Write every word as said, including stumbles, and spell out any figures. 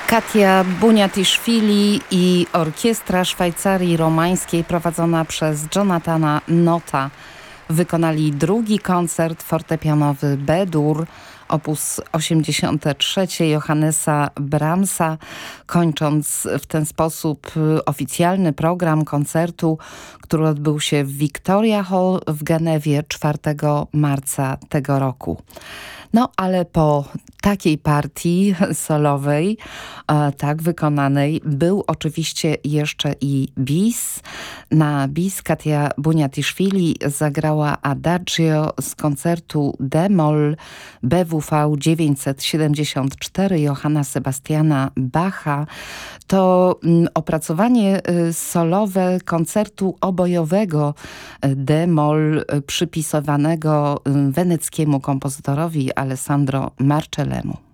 Katia Buniatiszwili i Orkiestra Szwajcarii Romańskiej prowadzona przez Jonathana Notta wykonali drugi koncert fortepianowy B-dur opus osiemdziesiąte trzecie Johannesa Brahmsa, kończąc w ten sposób oficjalny program koncertu, który odbył się w Victoria Hall w Genewie czwartego marca tego roku. No ale po takiej partii solowej, e, tak wykonanej, był oczywiście jeszcze i bis. Na bis Katia Buniatiszwili zagrała Adagio z koncertu D-moll B W V dziewięćset siedemdziesiąt cztery Johanna Sebastiana Bacha. To mm, opracowanie y, solowe koncertu obojowego y, D-moll y, przypisowanego y, weneckiemu kompozytorowi Alessandro Marcellemu.